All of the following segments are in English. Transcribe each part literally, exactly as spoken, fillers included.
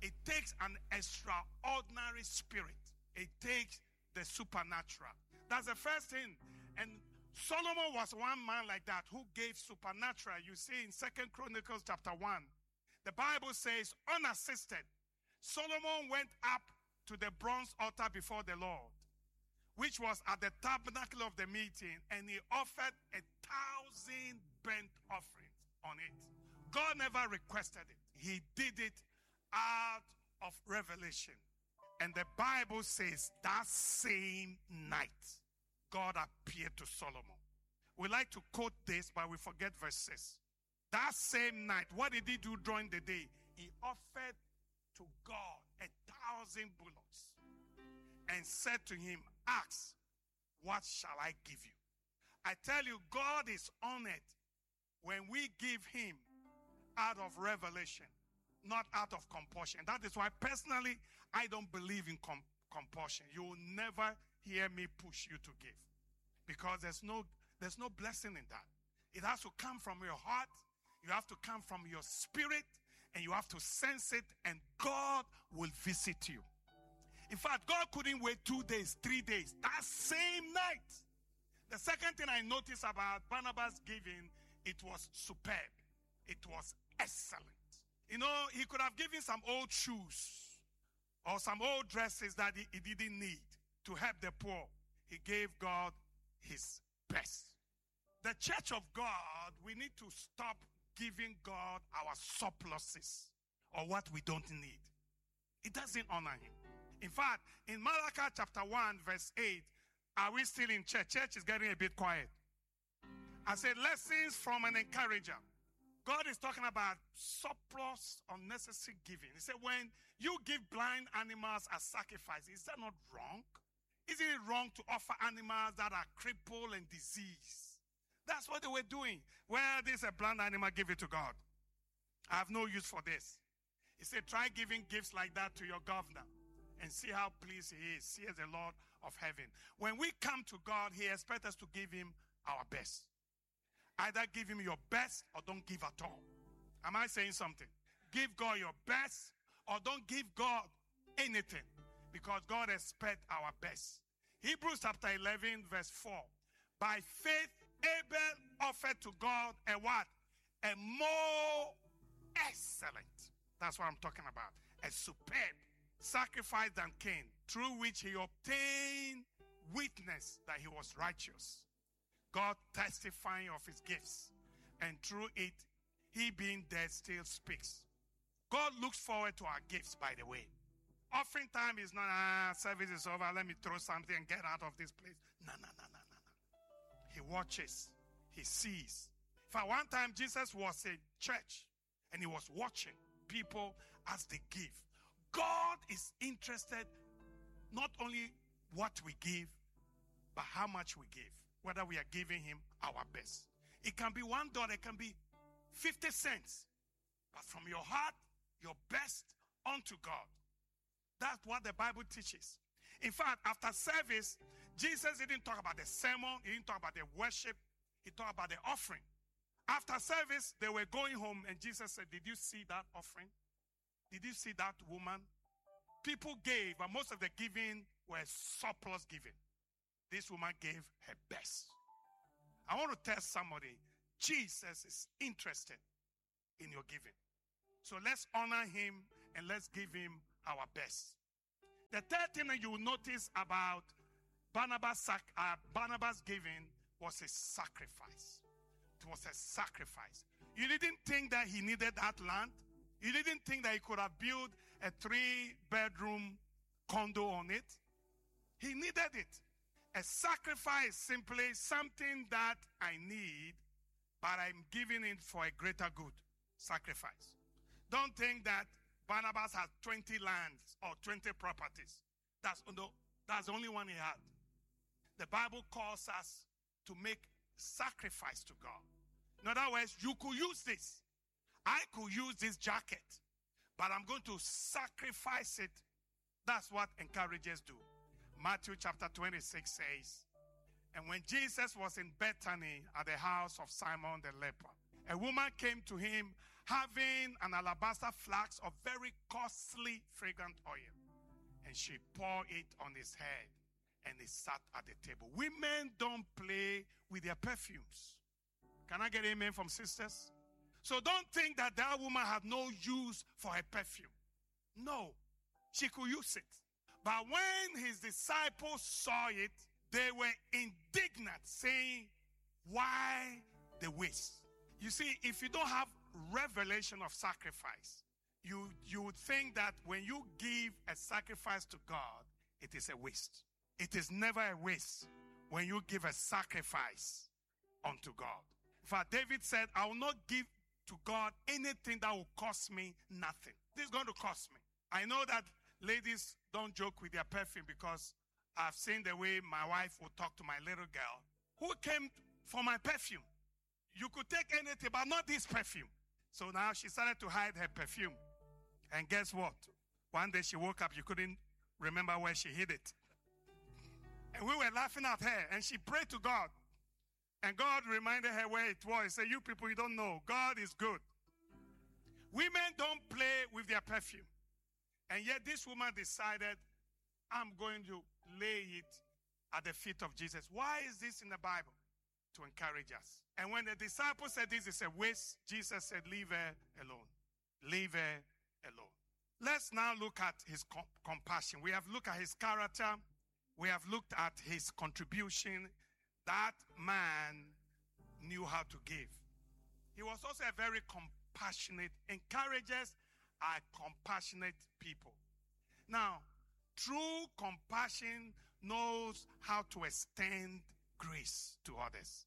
it takes an extraordinary spirit. It takes the supernatural. That's the first thing. And Solomon was one man like that who gave supernatural. You see in Second Chronicles chapter one, the Bible says, unassisted, Solomon went up to the bronze altar before the Lord, which was at the tabernacle of the meeting, and he offered a thousand burnt offerings on it. God never requested it. He did it out of revelation. And the Bible says that same night, God appeared to Solomon. We like to quote this, but we forget verses. That same night, what did he do during the day? He offered to God a thousand bullocks and said to him, ask, what shall I give you? I tell you, God is honored when we give him out of revelation, not out of compulsion. That is why personally, I don't believe in com- compulsion. You will never hear me push you to give, because there's no, there's no blessing in that. It has to come from your heart. You have to come from your spirit, and you have to sense it, and God will visit you. In fact, God couldn't wait two days, three days, that same night. The second thing I noticed about Barnabas' giving, it was superb. It was excellent. You know, he could have given some old shoes or some old dresses that he, he didn't need to help the poor. He gave God his best. The church of God, we need to stop giving God our surpluses or what we don't need. It doesn't honor him. In fact, in Malachi chapter one, verse eight, are we still in church? Church is getting a bit quiet. I said, lessons from an encourager. God is talking about surplus, unnecessary giving. He said, when you give blind animals as sacrifice, is that not wrong? Isn't it wrong to offer animals that are crippled and diseased? That's what they were doing. Well, this is a blind animal, give it to God. I have no use for this. He said, try giving gifts like that to your governor and see how pleased he is. See as the Lord of heaven. When we come to God, he expects us to give him our best. Either give him your best or don't give at all. Am I saying something? Give God your best or don't give God anything, because God expects our best. Hebrews chapter eleven verse four. By faith, Abel offered to God a what? A more excellent. That's what I'm talking about. A superb sacrifice than Cain, through which he obtained witness that he was righteous, God testifying of his gifts, and through it, he being dead still speaks. God looks forward to our gifts, by the way. Offering time is not, ah, service is over, let me throw something and get out of this place. No, no, no, no, no, no. He watches, he sees. For one time, Jesus was in church, and he was watching people as they give. God is interested not only what we give, but how much we give. Whether we are giving him our best. It can be one dollar, it can be fifty cents. But from your heart, your best unto God. That's what the Bible teaches. In fact, after service, Jesus didn't talk about the sermon, he didn't talk about the worship, he talked about the offering. After service, they were going home, and Jesus said, did you see that offering? Did you see that woman? People gave, but most of the giving were surplus giving. This woman gave her best. I want to tell somebody, Jesus is interested in your giving. So let's honor him and let's give him our best. The third thing that you will notice about Barnabas, uh, Barnabas giving was a sacrifice. It was a sacrifice. You didn't think that he needed that land. You didn't think that he could have built a three-bedroom condo on it. He needed it. A sacrifice is simply something that I need, but I'm giving it for a greater good. Sacrifice. Don't think that Barnabas has twenty lands or twenty properties. That's, that's the only one he had. The Bible calls us to make sacrifice to God. In other words, you could use this. I could use this jacket, but I'm going to sacrifice it. That's what encouragers do. Matthew chapter twenty-six says, and when Jesus was in Bethany at the house of Simon the leper, a woman came to him having an alabaster flask of very costly fragrant oil. And she poured it on his head, and he sat at the table. Women don't play with their perfumes. Can I get an amen from sisters? So don't think that that woman had no use for her perfume. No, she could use it. But when his disciples saw it, they were indignant, saying, why the waste? You see, if you don't have revelation of sacrifice, you, you would think that when you give a sacrifice to God, it is a waste. It is never a waste when you give a sacrifice unto God. In fact, David said, I will not give to God anything that will cost me nothing. This is going to cost me. I know that ladies don't joke with their perfume, because I've seen the way my wife would talk to my little girl who came for my perfume. You could take anything, but not this perfume. So now she started to hide her perfume. And guess what? One day she woke up, she couldn't remember where she hid it. And we were laughing at her, and she prayed to God. And God reminded her where it was. He said, you people, you don't know. God is good. Women don't play with their perfume. And yet this woman decided, I'm going to lay it at the feet of Jesus. Why is this in the Bible? To encourage us. And when the disciples said this, they said, waste. Jesus said, leave her alone. Leave her alone. Let's now look at his com- compassion. We have looked at his character. We have looked at his contribution. That man knew how to give. He was also a very compassionate. Encouragers are compassionate people. Now, true compassion knows how to extend grace to others.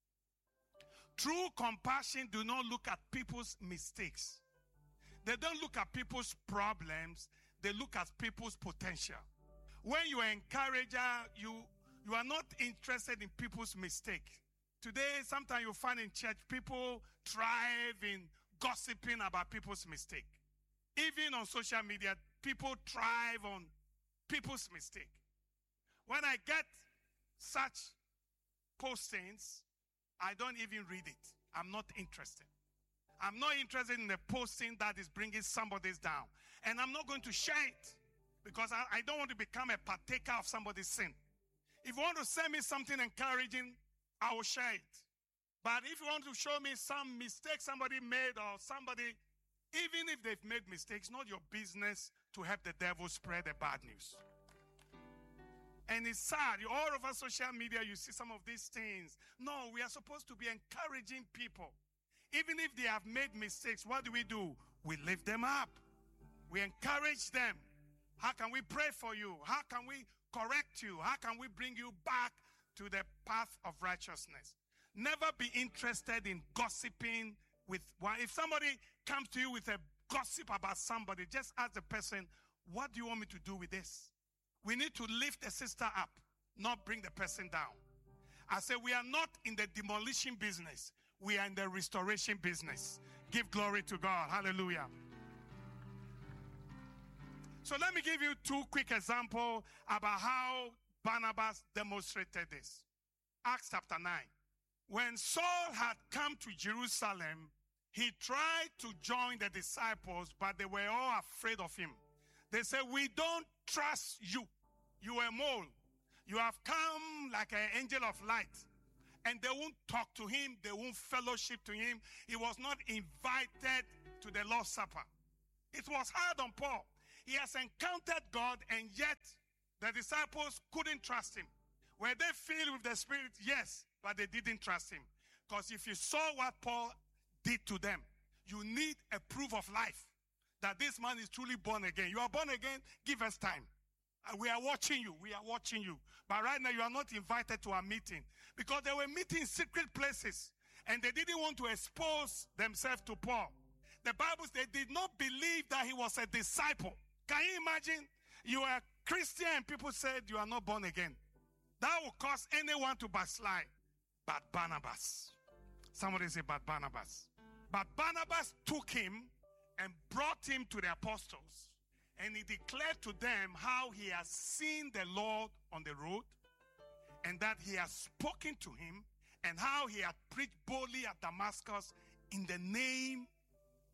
True compassion do not look at people's mistakes. They don't look at people's problems. They look at people's potential. When you are an encourager, you, you are not interested in people's mistake. Today, sometimes you find in church, people thrive in gossiping about people's mistake. Even on social media, people thrive on people's mistake. When I get such postings, I don't even read it. I'm not interested. I'm not interested in the posting that is bringing somebody's down. And I'm not going to share it, because I, I don't want to become a partaker of somebody's sin. If you want to send me something encouraging, I will share it. But if you want to show me some mistake somebody made, or somebody, even if they've made mistakes, not your business to help the devil spread the bad news. And it's sad. All over social media, you see some of these things. No, we are supposed to be encouraging people. Even if they have made mistakes, what do we do? We lift them up. We encourage them. How can we pray for you? How can we correct you? How can we bring you back to the path of righteousness? Never be interested in gossiping with one. If somebody comes to you with a gossip about somebody, just ask the person, what do you want me to do with this? We need to lift the sister up, not bring the person down. I say we are not in the demolition business. We are in the restoration business. Give glory to God. Hallelujah. So let me give you two quick examples about how Barnabas demonstrated this. Acts chapter nine. When Saul had come to Jerusalem, he tried to join the disciples, but they were all afraid of him. They said, we don't trust you. You are a mole. You have come like an angel of light. And they won't talk to him. They won't fellowship to him. He was not invited to the Lord's Supper. It was hard on Paul. He has encountered God, and yet the disciples couldn't trust him. Were they filled with the Spirit? Yes, but they didn't trust him. Because if you saw what Paul did to them, you need a proof of life that this man is truly born again. You are born again, give us time. And we are watching you. We are watching you. But right now, you are not invited to our meeting. Because they were meeting in secret places. And they didn't want to expose themselves to Paul. The Bible says they did not believe that he was a disciple. Can you imagine? You are a Christian and people said you are not born again. That will cause anyone to backslide. But Barnabas. Somebody say, but Barnabas. But Barnabas took him and brought him to the apostles. And he declared to them how he has seen the Lord on the road, and that he has spoken to him, and how he had preached boldly at Damascus in the name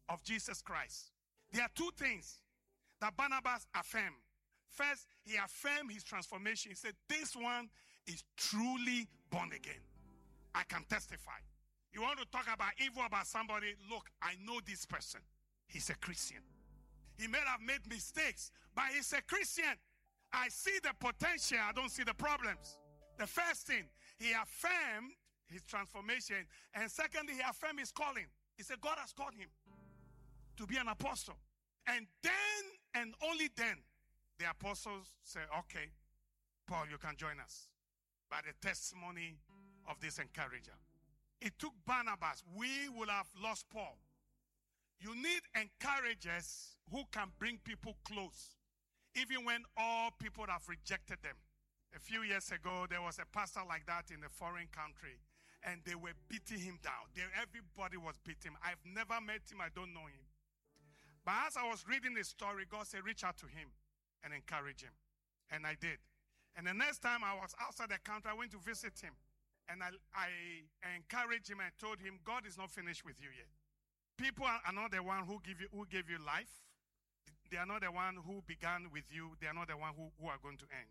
of Jesus Christ. There are two things that Barnabas affirmed. First, he affirmed his transformation. He said, this one is truly born again. I can testify. You want to talk about evil about somebody? Look, I know this person. He's a Christian. He may have made mistakes, but he's a Christian. I see the potential. I don't see the problems. The first thing, he affirmed his transformation. And secondly, he affirmed his calling. He said, God has called him to be an apostle. And then, and only then, the apostles said, okay, Paul, you can join us. By the testimony of this encourager. It took Barnabas. We would have lost Paul. You need encouragers who can bring people close, even when all people have rejected them. A few years ago, there was a pastor like that in a foreign country, and they were beating him down. They, everybody was beating him. I've never met him. I don't know him. But as I was reading the story, God said, reach out to him and encourage him. And I did. And the next time I was outside the country, I went to visit him. And I, I encouraged him and told him, God is not finished with you yet. People are not the one who give you who gave you life. They are not the one who began with you. They are not the one who, who are going to end.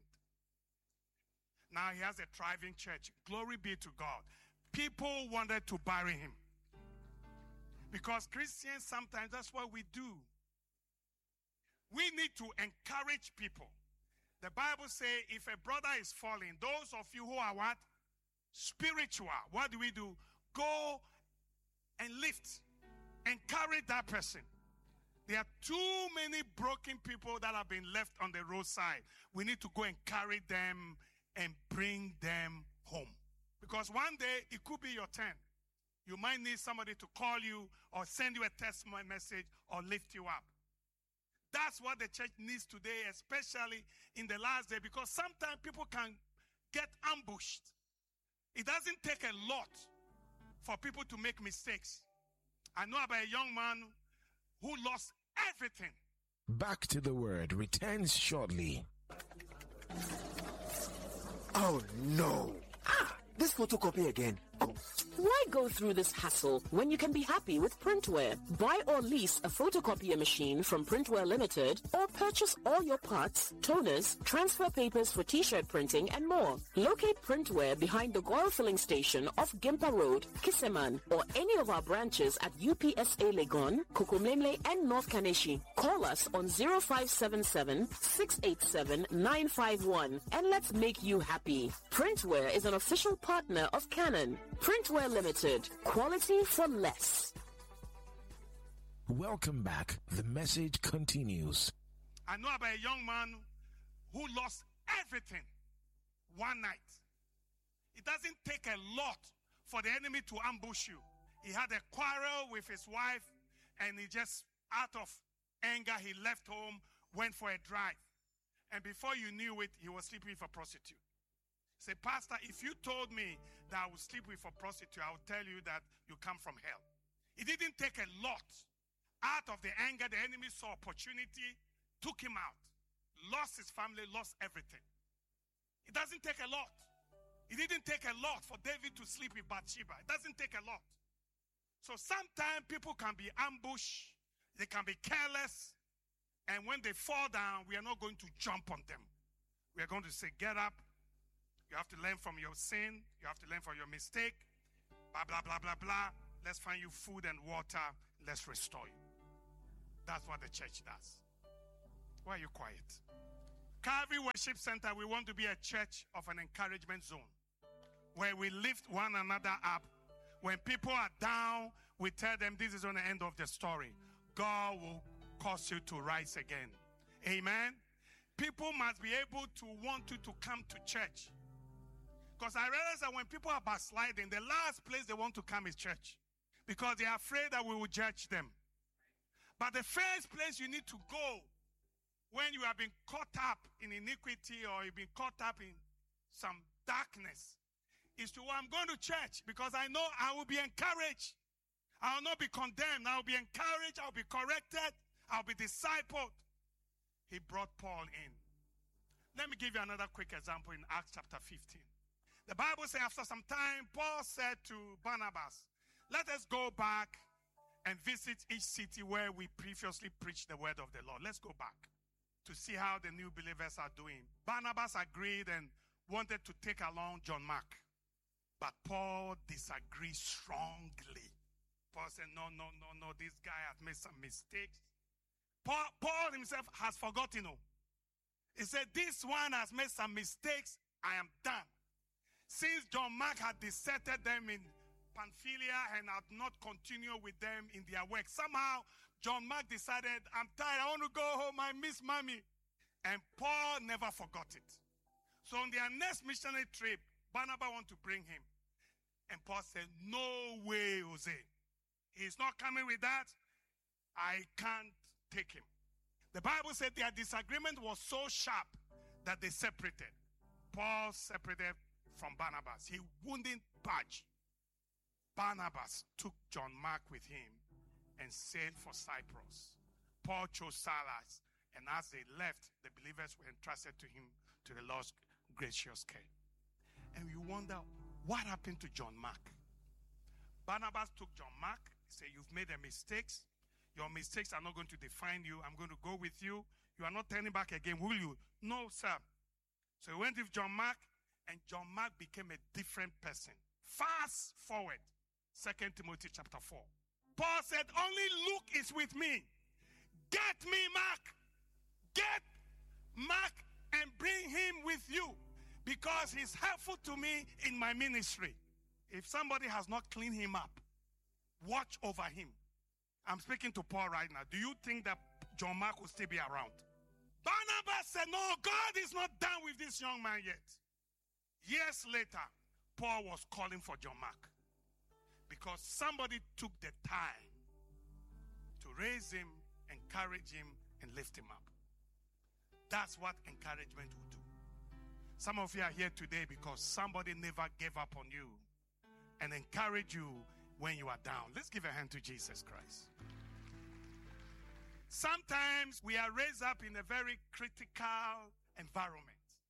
Now he has a thriving church. Glory be to God. People wanted to bury him. Because Christians, sometimes that's what we do. We need to encourage people. The Bible says if a brother is falling, those of you who are what? Spiritual. What do we do? Go and lift. Encourage that person. There are too many broken people that have been left on the roadside. We need to go and carry them and bring them home. Because one day it could be your turn. You might need somebody to call you or send you a testimony message or lift you up. That's what the church needs today, especially in the last day, because sometimes people can get ambushed. It doesn't take a lot for people to make mistakes. I know about a young man who lost everything. Back to the Word returns shortly. Oh no! Ah, this photocopy again. Oh. Why go through this hassle when you can be happy with Printware? Buy or lease a photocopier machine from Printware Limited or purchase all your parts, toners, transfer papers for t-shirt printing and more. Locate Printware behind the Goil Filling Station off Gimpa Road, Kiseman, or any of our branches at U P S A Legon, Kokomlemle and North Kaneshi. Call us on zero five seven seven, six eight seven, nine five one and let's make you happy. Printware is an official partner of Canon. Printware Limited. Quality for less. Welcome back. The message continues. I know about a young man who lost everything one night. It doesn't take a lot for the enemy to ambush you. He had a quarrel with his wife, and he just, out of anger, he left home, went for a drive. And before you knew it, he was sleeping with a prostitute. Say, Pastor, if you told me that I would sleep with a prostitute, I would tell you that you come from hell. It didn't take a lot. Out of the anger, the enemy saw opportunity, took him out, lost his family, lost everything. It doesn't take a lot. It didn't take a lot for David to sleep with Bathsheba. It doesn't take a lot. So sometimes people can be ambushed, they can be careless, and when they fall down, we are not going to jump on them. We are going to say, get up. You have to learn from your sin. You have to learn from your mistake. Blah, blah, blah, blah, blah. Let's find you food and water. Let's restore you. That's what the church does. Why are you quiet? Calvary Worship Center, we want to be a church of an encouragement zone where we lift one another up. When people are down, we tell them this is on the end of the story. God will cause you to rise again. Amen. People must be able to want you to come to church. Because I realize that when people are backsliding, the last place they want to come is church. Because they are afraid that we will judge them. But the first place you need to go when you have been caught up in iniquity or you've been caught up in some darkness is to, well, I'm going to church because I know I will be encouraged. I will not be condemned. I will be encouraged. I will be corrected. I will be discipled. He brought Paul in. Let me give you another quick example in Acts chapter fifteen. The Bible says after some time, Paul said to Barnabas, let us go back and visit each city where we previously preached the word of the Lord. Let's go back to see how the new believers are doing. Barnabas agreed and wanted to take along John Mark, but Paul disagreed strongly. Paul said, no, no, no, no, this guy has made some mistakes. Paul, Paul himself has forgotten. Oh. He said, this one has made some mistakes. I am done. Since John Mark had deserted them in Pamphylia and had not continued with them in their work, somehow John Mark decided, I'm tired, I want to go home, I miss mommy. And Paul never forgot it. So on their next missionary trip, Barnabas wanted to bring him. And Paul said, no way, Jose. He's not coming with that. I can't take him. The Bible said their disagreement was so sharp that they separated. Paul separated from Barnabas. He wouldn't budge. Barnabas took John Mark with him and sailed for Cyprus. Paul chose Silas, and as they left, the believers were entrusted to him to the Lord's gracious care. And you wonder, what happened to John Mark? Barnabas took John Mark. He said, you've made a mistakes. Your mistakes are not going to define you. I'm going to go with you. You are not turning back again, will you? No, sir. So he went with John Mark, and John Mark became a different person. Fast forward, Second Timothy chapter four. Paul said, only Luke is with me. Get me Mark. Get Mark and bring him with you, because he's helpful to me in my ministry. If somebody has not cleaned him up, watch over him. I'm speaking to Paul right now. Do you think that John Mark will still be around? Barnabas said, no, God is not done with this young man yet. Years later, Paul was calling for John Mark because somebody took the time to raise him, encourage him, and lift him up. That's what encouragement will do. Some of you are here today because somebody never gave up on you and encouraged you when you are down. Let's give a hand to Jesus Christ. Sometimes we are raised up in a very critical environment.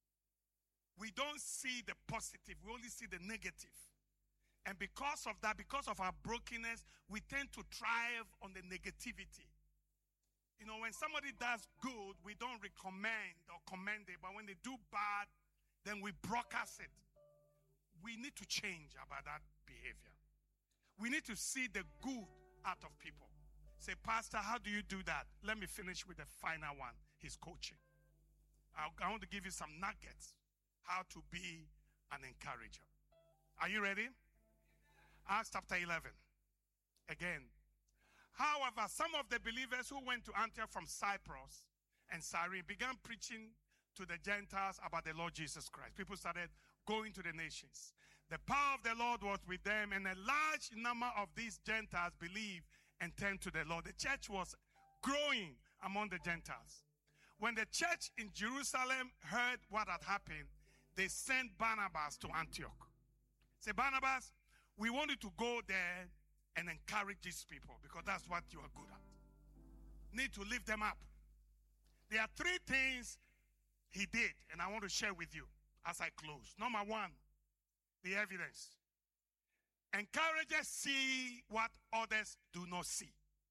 We don't see the positive, we only see the negative. And because of that, because of our brokenness, we tend to thrive on the negativity. You know, when somebody does good, we don't recommend or commend it. But when they do bad, then we broadcast it. We need to change about that behavior. We need to see the good out of people. Say, Pastor, how do you do that? Let me finish with the final one, his coaching. I, I want to give you some nuggets how to be an encourager. Are you ready? Acts chapter eleven. Again. However, some of the believers who went to Antioch from Cyprus and Cyrene began preaching to the Gentiles about the Lord Jesus Christ. People started going to the nations. The power of the Lord was with them, and a large number of these Gentiles believed and turned to the Lord. The church was growing among the Gentiles. When the church in Jerusalem heard what had happened, they sent Barnabas to Antioch. Say, Barnabas, we want you to go there and encourage these people because that's what you are good at. Need to lift them up. There are three things he did, and I want to share with you as I close. Number one, the evidence. Encouragers see what others do not see.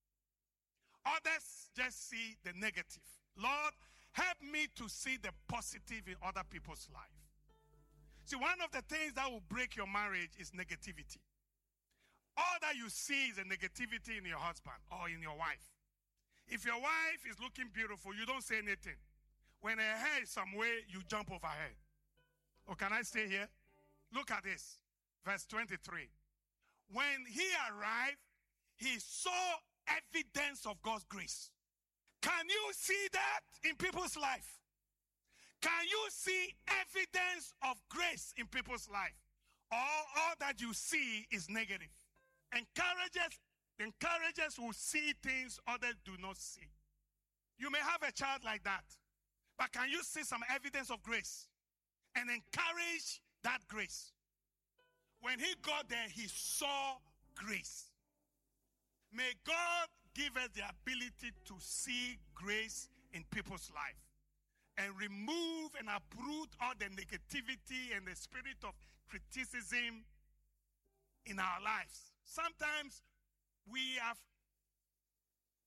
Others just see the negative. Lord, help me to see the positive in other people's life. See, one of the things that will break your marriage is negativity. All that you see is a negativity in your husband or in your wife. If your wife is looking beautiful, you don't say anything. When her hair is some way, you jump over her. Or can I stay here? Look at this. Verse twenty-three. When he arrived, he saw evidence of God's grace. Can you see that in people's life? Can you see evidence of grace in people's life? Or all that you see is negative? Encouragers, encouragers will see things others do not see. You may have a child like that, but can you see some evidence of grace and encourage that grace? When he got there, he saw grace. May God give us the ability to see grace in people's life and remove and uproot all the negativity and the spirit of criticism in our lives. Sometimes we have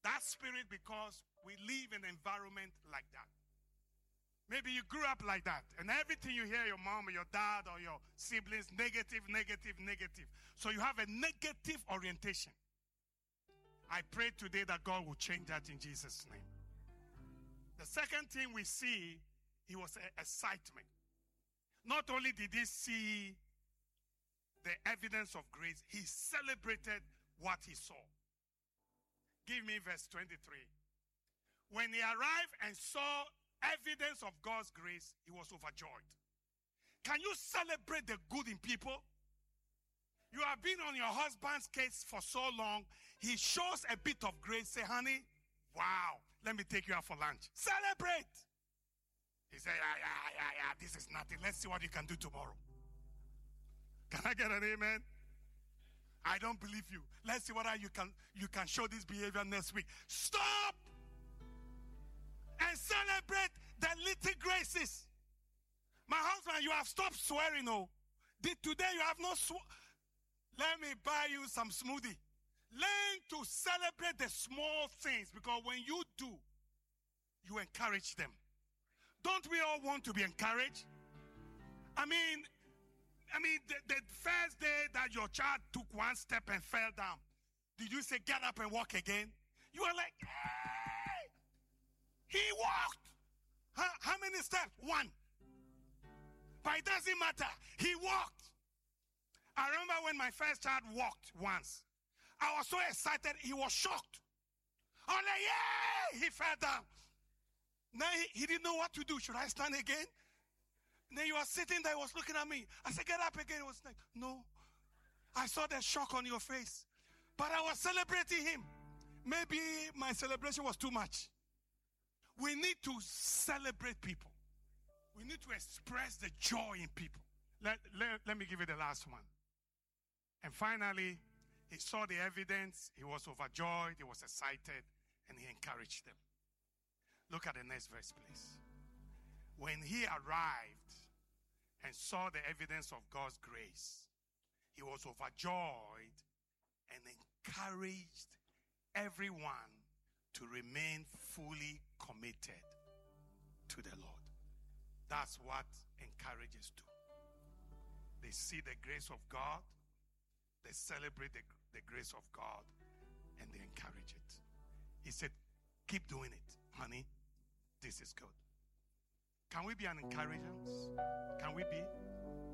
that spirit because we live in an environment like that. Maybe you grew up like that, and everything you hear your mom or your dad or your siblings, negative, negative, negative. So you have a negative orientation. I pray today that God will change that in Jesus' name. The second thing we see, he was excitement. Not only did he see the evidence of grace, he celebrated what he saw. Give me verse twenty-three. When he arrived and saw evidence of God's grace, he was overjoyed. Can you celebrate the good in people? You have been on your husband's case for so long. He shows a bit of grace. Say, honey, wow, let me take you out for lunch. Celebrate. He said, yeah, yeah, yeah, yeah, this is nothing. Let's see what you can do tomorrow. Can I get an amen? I don't believe you. Let's see whether you can, you can show this behavior next week. Stop and celebrate the little graces. My husband, you have stopped swearing. Oh, Did, today you have no sw- Let me buy you some smoothie. Learn to celebrate the small things, because when you do, you encourage them. Don't we all want to be encouraged? I mean, I mean, the, the first day that your child took one step and fell down, did you say, get up and walk again? You were like, hey! He walked. Huh? How many steps? One. But it doesn't matter. He walked. I remember when my first child walked once. I was so excited, he was shocked. I was like, yeah! He fell down. Now he, he didn't know what to do. Should I stand again? And then he was sitting there, he was looking at me. I said, get up again. He was like, no. I saw the shock on your face. But I was celebrating him. Maybe my celebration was too much. We need to celebrate people. We need to express the joy in people. Let, let, let me give you the last one. And finally, he saw the evidence. He was overjoyed. He was excited. And he encouraged them. Look at the next verse, please. When he arrived and saw the evidence of God's grace, he was overjoyed and encouraged everyone to remain fully committed to the Lord. That's what encouragers do. They see the grace of God, they celebrate the, the grace of God, and they encourage it. He said, keep doing it, honey. This is good. Can we be an encouragement? Can we be?